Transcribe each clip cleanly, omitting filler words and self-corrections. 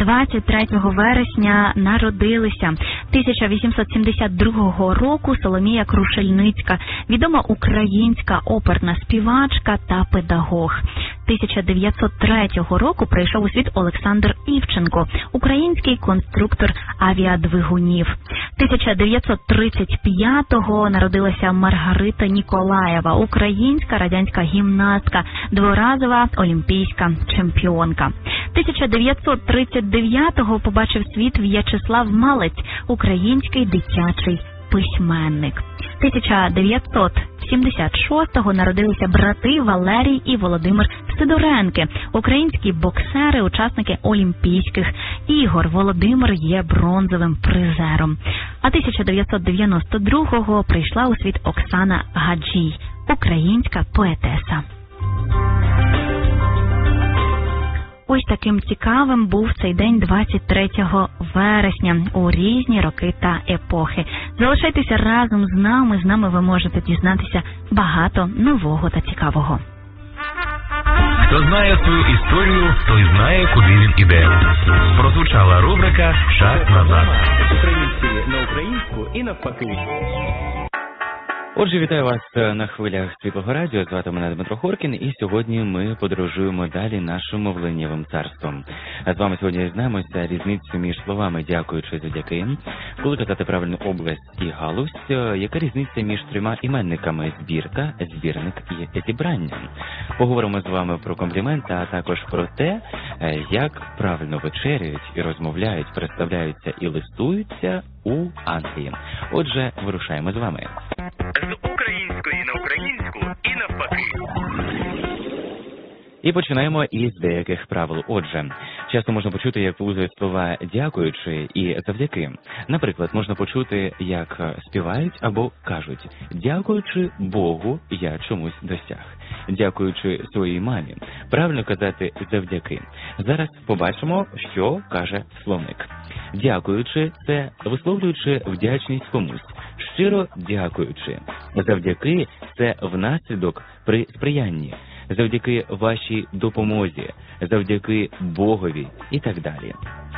23 вересня народилися 1872 року Соломія Крушельницька, відома українська оперна співачка та педагог. 1903 року прийшов у світ Олександр Івченко, український конструктор авіадвигунів. 1935-го народилася Маргарита Ніколаєва, українська радянська гімнастка, дворазова олімпійська чемпіонка. 1939-го побачив світ В'ячеслав Малець, український дитячий письменник. 1976-го народилися брати Валерій і Володимир Сидоренки, українські боксери, учасники Олімпійських ігор. Володимир є бронзовим призером. А 1992-го прийшла у світ Оксана Гаджій, українська поетеса. Ось таким цікавим був цей день 23 вересня у різні роки та епохи. Залишайтеся разом з нами ви можете дізнатися багато нового та цікавого. Хто знає свою історію, той знає, куди він іде. Прозвучала рубрика «Шаг назад». Українці на українську і навпаки. Отже, вітаю вас на хвилях Світлого радіо. Звати мене Дмитро Хоркін, і сьогодні ми подорожуємо далі нашим мовленнєвим царством. А з вами сьогодні дізнаємося різницю між словами «дякуючи», «завдяки», коли казати правильно «область» і «галузь», яка різниця між трьома іменниками «збірка», «збірник» і «зібрання». Поговоримо з вами про компліменти, а також про те, як правильно вечеряють і розмовляють, представляються і листуються у Англії. Отже, вирушаємо з вами. З української на українську і навпаки. І починаємо із деяких правил. Отже, часто можна почути, як плутають слова «дякуючи» і «завдяки». Наприклад, можна почути, як співають або кажуть «дякуючи Богу, я чомусь досяг». Дякуючи своїй мамі. Правильно казати «завдяки». Зараз побачимо, що каже словник. Дякуючи – це висловлюючи вдячність комусь. Щиро дякуючи. Завдяки – це внаслідок при сприянні. Завдяки вашій допомозі, завдяки Богові і так далі.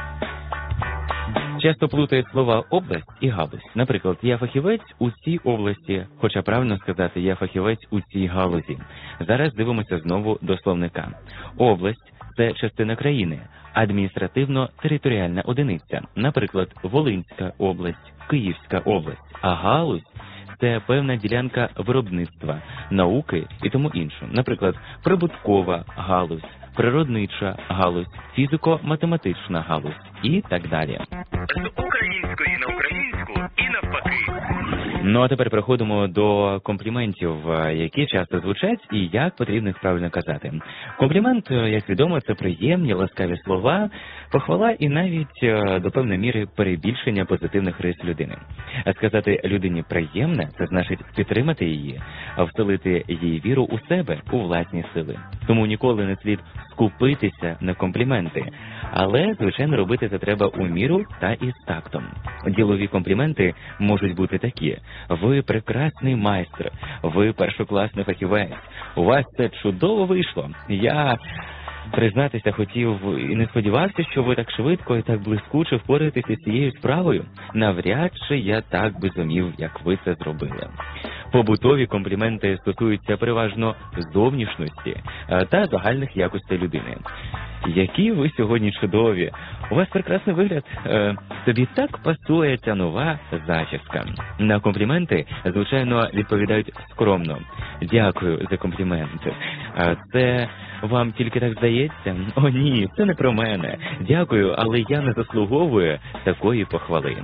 Часто плутають слова «область» і «галузь». Наприклад, «я фахівець у цій області», хоча правильно сказати «я фахівець у цій галузі». Зараз дивимося знову до словника. Область – це частина країни, адміністративно-територіальна одиниця. Наприклад, Волинська область, Київська область. А галузь – це певна ділянка виробництва, науки і тому інше. Наприклад, прибуткова галузь, природнича галузь, фізико-математична галузь і так далі. З української на українську і навпаки. Ну а тепер переходимо до компліментів, які часто звучать і як потрібно їх правильно казати. Комплімент, як відомо, це приємні, ласкаві слова, похвала і навіть до певної міри перебільшення позитивних рис людини. А сказати людині приємне – це значить підтримати її, вселити їй віру у себе, у власні сили. Тому ніколи не слід скупитися на компліменти. Але, звичайно, робити це треба у міру та із тактом. Ділові компліменти можуть бути такі. Ви прекрасний майстер, ви першокласний фахівець, у вас це чудово вийшло. Я, признатися, хотів і не сподівався, що ви так швидко і так блискуче впораєтеся з цією справою. Навряд чи я так би зумів, як ви це зробили. Побутові компліменти стосуються переважно зовнішності та загальних якостей людини. Які ви сьогодні чудові! У вас прекрасний вигляд. Тобі так пасує ця нова зачіска. На компліменти, звичайно, відповідають скромно. Дякую за комплімент. Це вам тільки так здається? О ні, це не про мене. Дякую, але я не заслуговую такої похвали.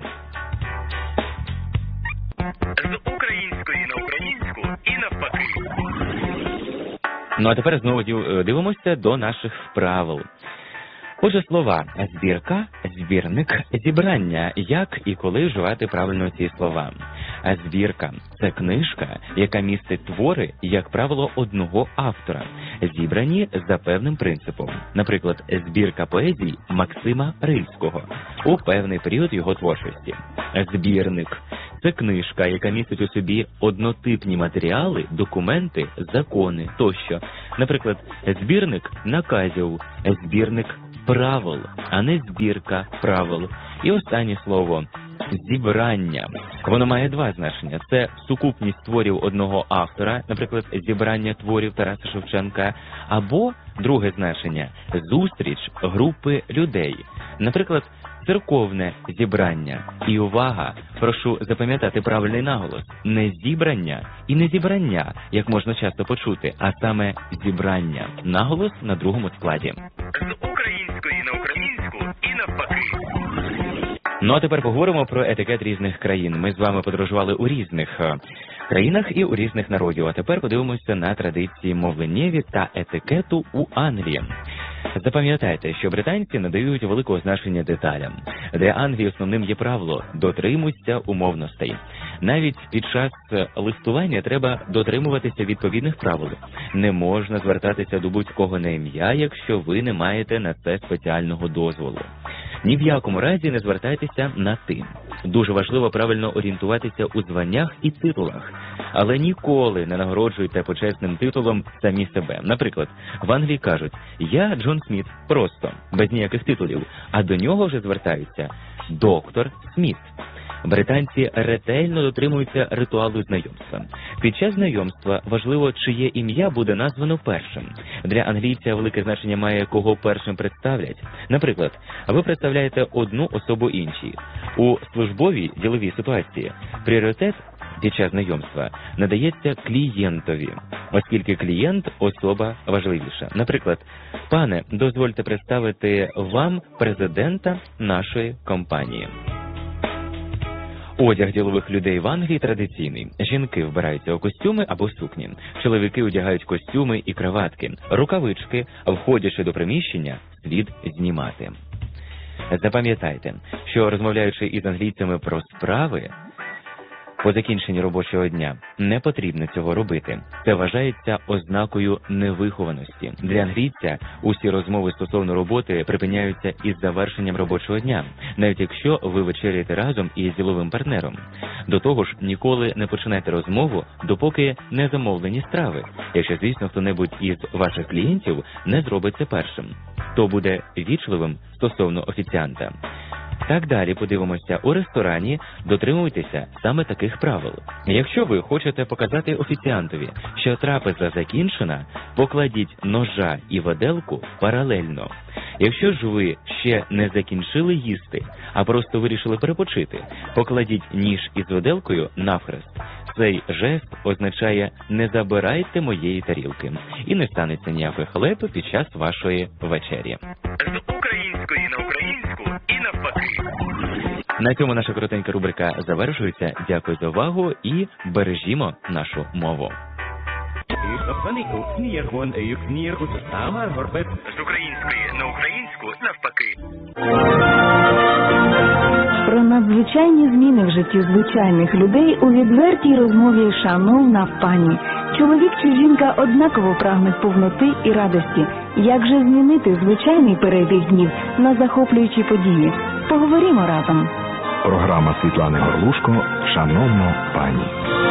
З української на українську і навпаки. Ну а тепер знову дивимося до наших правил. Отже, слова «збірка», «збірник», «зібрання». Як і коли вживати правильно ці слова? Збірка – це книжка, яка містить твори, як правило, одного автора, зібрані за певним принципом. Наприклад, збірка поезій Максима Рильського у певний період його творчості. Збірник – це книжка, яка містить у собі однотипні матеріали, документи, закони тощо. Наприклад, збірник наказів, збірник правил, а не збірка правил. І останнє слово зібрання. Воно має два значення. Це сукупність творів одного автора, наприклад, зібрання творів Тараса Шевченка, або друге значення зустріч групи людей. Наприклад, церковне зібрання. І увага, прошу запам'ятати правильний наголос. Не зібрання і не зібрання, як можна часто почути, а саме зібрання. Наголос на другому складі. З української на українську і навпаки. Ну а тепер поговоримо про етикет різних країн. Ми з вами подорожували у різних країнах і у різних народів. А тепер подивимося на традиції мовленнєві та етикету у Англії. Запам'ятайте, що британці надають великого значення деталям. Для Англії основним є правило «дотримуйся умовностей». Навіть під час листування треба дотримуватися відповідних правил. Не можна звертатися до будь-кого на ім'я, якщо ви не маєте на це спеціального дозволу. Ні в якому разі не звертайтеся на «ти». Дуже важливо правильно орієнтуватися у званнях і титулах. Але ніколи не нагороджуйте почесним титулом самі себе. Наприклад, в Англії кажуть «Я Джон Сміт», просто, без ніяких титулів, а до нього вже звертаються «доктор Сміт». Британці ретельно дотримуються ритуалу знайомства. Під час знайомства важливо, чиє ім'я буде названо першим. Для англійця велике значення має, кого першим представлять. Наприклад, ви представляєте одну особу іншій. У службовій діловій ситуації пріоритет під час знайомства надається клієнтові, оскільки клієнт – особа важливіша. Наприклад, пане, дозвольте представити вам президента нашої компанії. Одяг ділових людей в Англії традиційний. Жінки вбираються у костюми або сукні. Чоловіки одягають костюми і краватки. Рукавички, входячи до приміщення, слід знімати. Запам'ятайте, що розмовляючи із англійцями про справи, по закінченні робочого дня не потрібно цього робити. Це вважається ознакою невихованості. Для англійця усі розмови стосовно роботи припиняються із завершенням робочого дня, навіть якщо ви вечеряєте разом із діловим партнером. До того ж, ніколи не починайте розмову, допоки не замовлені страви, якщо, звісно, хто-небудь із ваших клієнтів не зробить це першим. Хто буде вічливим стосовно офіціанта. Так далі подивимося, у ресторані дотримуйтеся саме таких правил. Якщо ви хочете показати офіціантові, що трапеза закінчена, покладіть ножа і виделку паралельно. Якщо ж ви ще не закінчили їсти, а просто вирішили перепочити, покладіть ніж із виделкою навхрест. Цей жест означає «не забирайте моєї тарілки» і не станеться ніякої халепи під час вашої вечері. З української на українську і навпаки. На цьому наша коротенька рубрика завершується. Дякую за увагу і бережімо нашу мову. З української на українську навпаки. Про надзвичайні зміни в житті звичайних людей у відвертій розмові «Шановна пані». Чоловік чи жінка однаково прагнуть повноти і радості. Як же змінити звичайний перебіг днів на захоплюючі події? Поговоримо разом. Програма Світлани Горлушко «Шановна пані».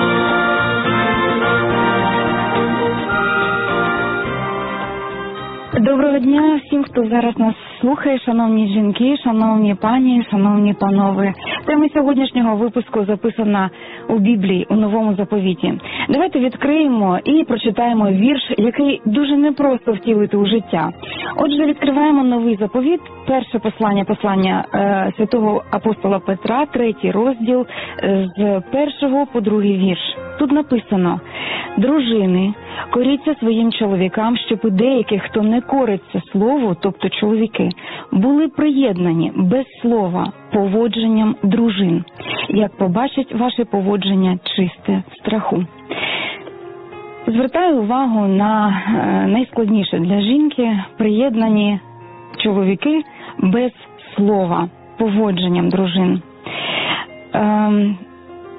Доброго дня всім, хто зараз нас слухає, шановні жінки, шановні пані, шановні панове. Тема сьогоднішнього випуску записана у Біблії, у Новому Заповіті. Давайте відкриємо і прочитаємо вірш, який дуже непросто втілити у життя. Отже, відкриваємо Новий Заповіт, перше послання святого апостола Петра, 3 розділ, з 1 по 2 вірш. Тут написано: «Дружини, коріться своїм чоловікам, щоб і деяких, хто не кориться слову, тобто чоловіки, були приєднані без слова поводженням дружин, як побачать ваше поводження чисте в страху». Звертаю увагу на найскладніше для жінки – приєднані чоловіки без слова поводженням дружин.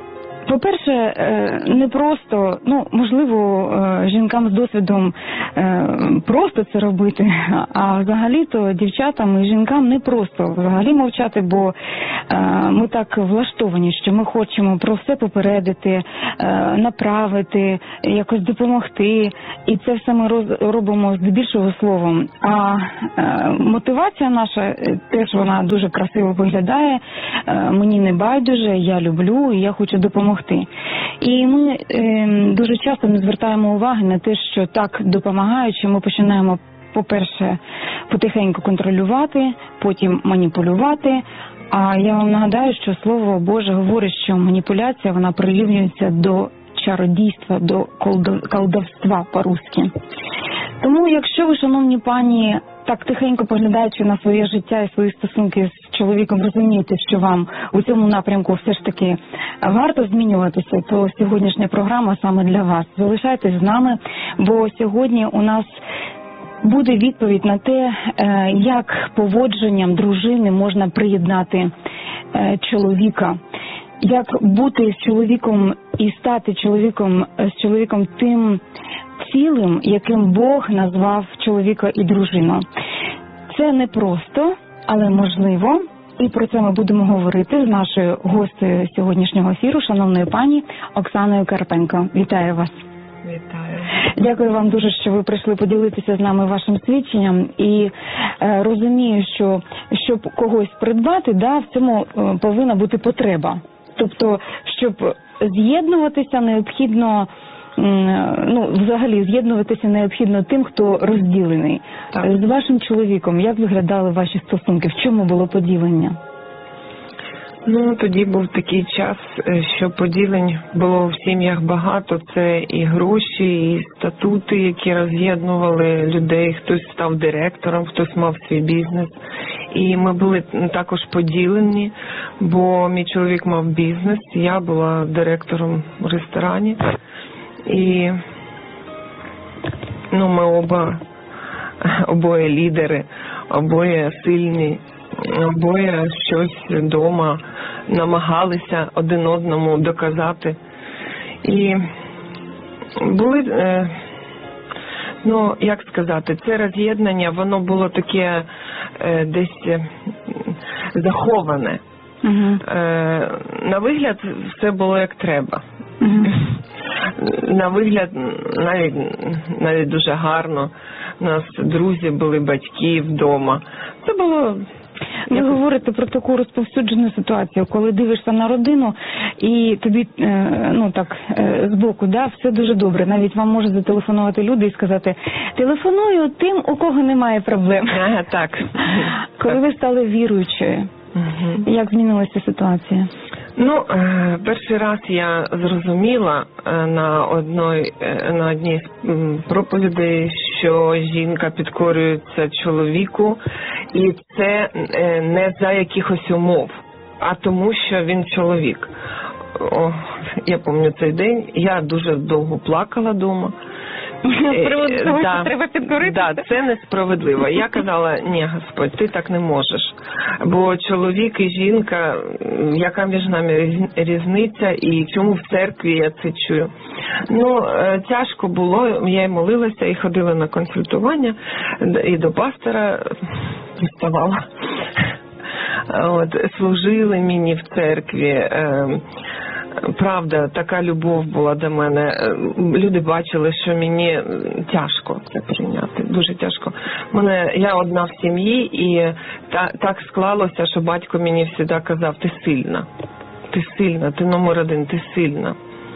По-перше, не просто, можливо, жінкам з досвідом просто це робити, а взагалі-то дівчатам і жінкам не просто взагалі мовчати, бо ми так влаштовані, що ми хочемо про все попередити, направити, якось допомогти, і це все ми робимо здебільшого словом. А мотивація наша теж вона дуже красиво виглядає, мені не байдуже, я люблю і я хочу допомогти. І ми дуже часто не звертаємо уваги на те, що так допомагаючи, ми починаємо, по-перше, потихеньку контролювати, потім маніпулювати. А я вам нагадаю, що Слово Боже говорить, що маніпуляція, вона прирівнюється до чародійства, до колдовства по-русски. Тому, якщо ви, шановні пані, так тихенько поглядаючи на своє життя і свої стосунки з чоловіком, розумієте, що вам у цьому напрямку все ж таки варто змінюватися, то сьогоднішня програма саме для вас. Залишайтесь з нами, бо сьогодні у нас буде відповідь на те, як поводженням дружини можна приєднати чоловіка. Як бути з чоловіком і стати з чоловіком тим цілим, яким Бог назвав чоловіка і дружину. Це не просто, але можливо. І про це ми будемо говорити з нашою гостею сьогоднішнього ефіру, шановною пані Оксаною Карпенко. Вітаю вас. Вітаю. Дякую вам дуже, що ви прийшли поділитися з нами вашим свідченням. І розумію, що щоб когось придбати, в цьому повинна бути потреба. Тобто, щоб з'єднуватися необхідно, взагалі з'єднуватися необхідно тим, хто розділений. Так. З вашим чоловіком, як виглядали ваші стосунки? В чому було поділення? Тоді був такий час, що поділень було в сім'ях багато. Це і гроші, і статути, які роз'єднували людей. Хтось став директором, хтось мав свій бізнес. І ми були також поділені, бо мій чоловік мав бізнес, я була директором в ресторані. І ми обоє лідери, обоє сильні, обоє щось вдома намагалися один одному доказати. І були, як сказати, це роз'єднання, воно було таке десь заховане. На вигляд все було як треба. На вигляд навіть дуже гарно. У нас друзі були, батьки вдома. Це було... Ви говорите про таку розповсюджену ситуацію, коли дивишся на родину і тобі, збоку, все дуже добре. Навіть вам можуть зателефонувати люди і сказати, телефоную тим, у кого немає проблем. Так. Коли ви стали віруючою, як змінилася ситуація? Перший раз я зрозуміла на одній з проповідей, що жінка підкорюється чоловіку, і це не за якихось умов, а тому, що він чоловік. Я пам'ятаю цей день, я дуже довго плакала вдома. З приводу того, що треба підкоритися? Так, це несправедливо. Я казала, ні, Господь, ти так не можеш. Бо чоловік і жінка, яка між нами різниця, і чому в церкві я це чую. Тяжко було, я й молилася, і ходила на консультування, і до пастора ставала. Служили мені в церкві. Правда, така любов була до мене. Люди бачили, що мені тяжко це прийняти, дуже тяжко. Я одна в сім'ї, і так склалося, що батько мені завжди казав, ти сильна, ти номер один, ти сильна.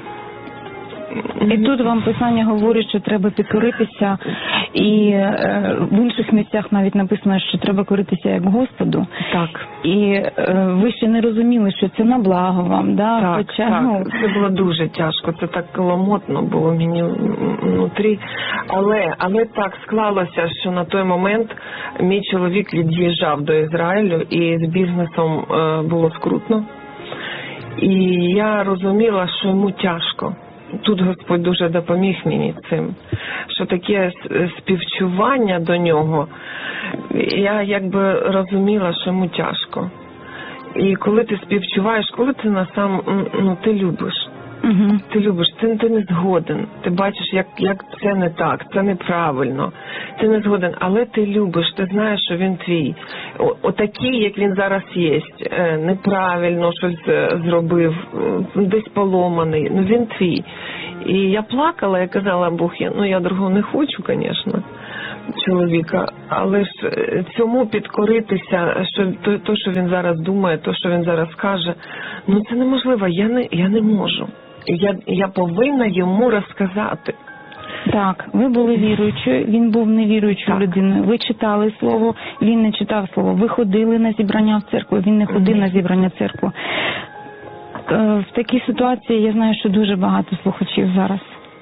І тут вам Писання говорить, що треба підкоритися, і в інших місцях навіть написано, що треба коритися як Господу. Так. І ви ще не розуміли, що це на благо вам, да? Так, це було дуже тяжко, це так ломотно було мені внутрі. Але так склалося, що на той момент мій чоловік від'їжджав до Ізраїлю, і з бізнесом було скрутно. І я розуміла, що йому тяжко. Тут Господь дуже допоміг мені цим, що таке співчування до нього, я якби розуміла, що йому тяжко. І коли ти співчуваєш, коли ти ти любиш, Угу. Ти любиш, ти не згоден. Ти бачиш, як це не так, це неправильно. Ти не згоден, але ти любиш, ти знаєш, що він твій. Отакий, як він зараз є. Неправильно щось зробив, десь поломаний. Ну він твій. І я плакала, я казала, Бог, я другого не хочу, звісно, чоловіка, але ж цьому підкоритися, що то, що він зараз думає, то, що він зараз каже, це неможливо, я не можу. Я повинна йому розказати. Так, ви були віруючою, він був невіруючою людиною. Ви читали слово, він не читав слово. Ви ходили на зібрання в церкву, він не ходив на зібрання в церкву. В такій ситуації я знаю, що дуже багато слухачів зараз.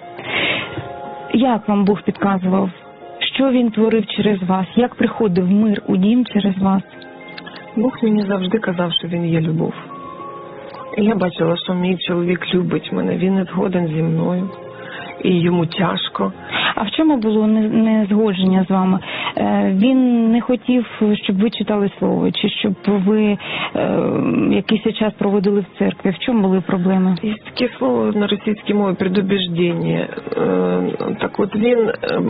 Як вам Бог підказував? Що він творив через вас? Як приходив мир у дім через вас? Бог мені завжди казав, що він є любов. І я бачила, що мій чоловік любить мене, він не згоден зі мною. І йому тяжко. А в чому було незгодження з вами? Він не хотів, щоб ви читали слово, чи щоб ви якийсь час проводили в церкві? В чому були проблеми? Є таке слово на російській мові «предубіждення». Так от він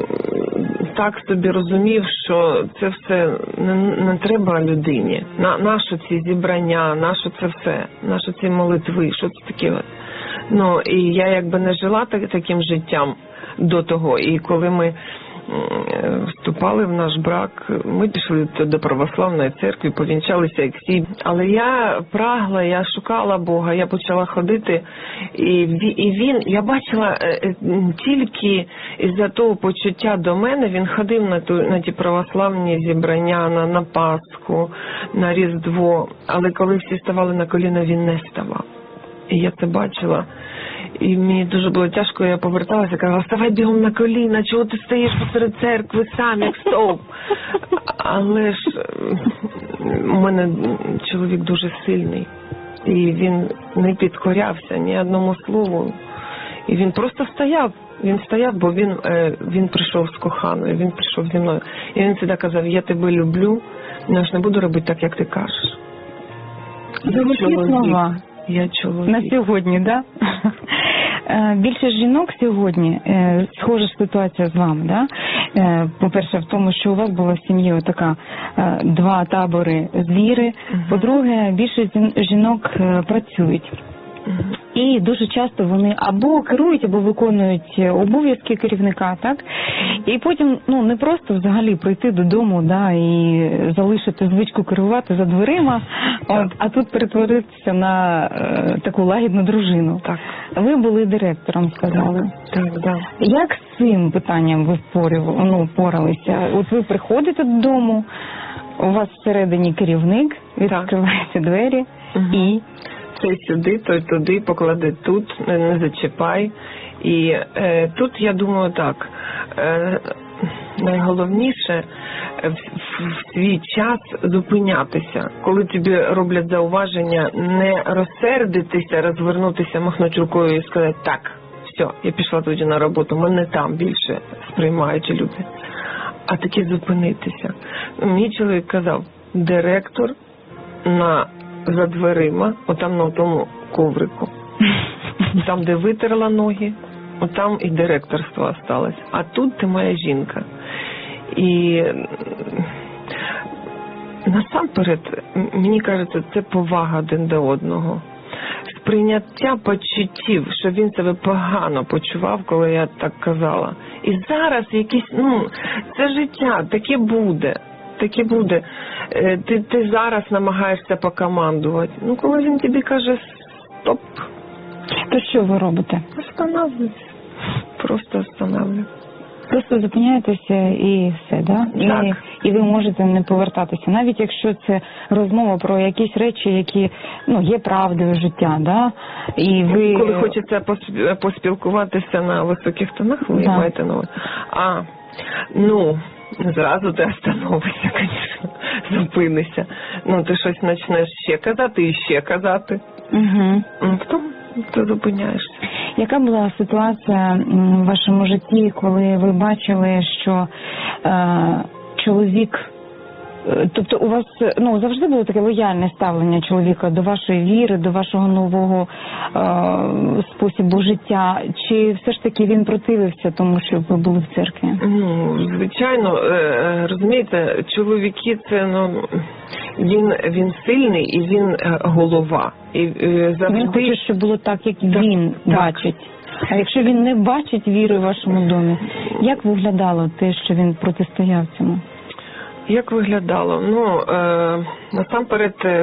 так собі розумів, що це все не треба людині. Нащо ці зібрання, нащо це все, нащо ці молитви, що це таке? І я якби не жила таким життям до того. І коли ми вступали в наш брак, ми пішли до православної церкви, повінчалися як всі. Але я прагла, я шукала Бога, я почала ходити. І він, я бачила тільки із-за того почуття до мене, він ходив на ті православні зібрання, на Пасху, на Різдво. Але коли всі ставали на коліна, він не ставав. І я це бачила. І мені дуже було тяжко, я поверталася, казала, ставай бігом на коліна, чого ти стоїш посеред церкви сам, як стовп. Але ж у мене чоловік дуже сильний. І він не підкорявся ні одному слову. І він просто стояв. Він стояв, бо він прийшов з коханою, він прийшов зі мною. І він завжди казав, я тебе люблю, але я ж не буду робити так, як ти кажеш. Золоті слова. Я чоловік. На сьогодні, да? Більшість жінок сьогодні, схожа ситуація з вами, да? По-перше, в тому, що у вас була в сім'ї така два табори з віри. По-друге, більшість жінок працюють. І дуже часто вони або керують, або виконують обов'язки керівника, так? І потім, не просто взагалі прийти додому, да, і залишити звичку керувати за дверима, а тут перетворитися на таку лагідну дружину. Так. Ви були директором, сказали. Так, да. Як з цим питанням ви впоралися? От ви приходите додому, у вас всередині керівник, відкриваєте двері і... Цей сюди, той туди, поклади тут, не зачіпай. І тут, я думаю, так, найголовніше в свій час зупинятися. Коли тобі роблять зауваження, не розсердитися, розвернутися, махнути рукою і сказати, так, все, я пішла тоді на роботу, мене там більше сприймають і люблять. А таки зупинитися. Мій чоловік казав, директор за дверима, отам на тому коврику. Там, де витерла ноги, отам і директорство осталось. А тут ти моя жінка. І насамперед, мені кажеться, це повага один до одного. Сприйняття почуттів, що він себе погано почував, коли я так казала. І зараз якісь, це життя, таке буде. Таке буде. Ти зараз намагаєшся покомандувати. Коли він тобі каже стоп. То що ви робите? Останавливайся. Просто останавливайся. Просто зупиняєтеся і все, да? Так. І ви можете не повертатися. Навіть якщо це розмова про якісь речі, які є правдою життя, да? І ви... Коли хочеться поспілкуватися на високих тонах, ви маєте на увазі. Зразу ти остановишся, звісно, зупинися. Ти щось почнеш ще казати і ще казати. Угу. Потім ти зупиняєшся. Яка була ситуація в вашому житті, коли ви бачили, що чоловік Тобто у вас завжди було таке лояльне ставлення чоловіка до вашої віри, до вашого нового способу життя? Чи все ж таки він противився тому, що ви були в церкві? Звичайно, розумієте, чоловіки це він сильний і він голова. І завжди він хоче, щоб було так, як він бачить. А якщо він не бачить віри в вашому домі, як виглядало те, що він протистояв цьому? Як виглядало? Насамперед